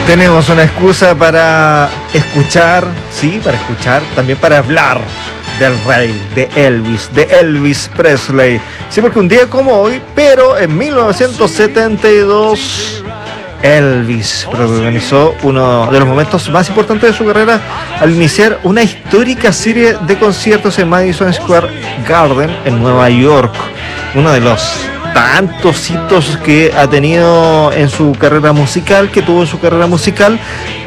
Tenemos una excusa para escuchar, sí, para escuchar, también para hablar del rey, de Elvis Presley. Sí, porque un día como hoy, pero en 1972, Elvis protagonizó uno de los momentos más importantes de su carrera al iniciar una histórica serie de conciertos en Madison Square Garden en Nueva York. Uno de los tantos hitos que ha tenido en su carrera musical, que tuvo en su carrera musical,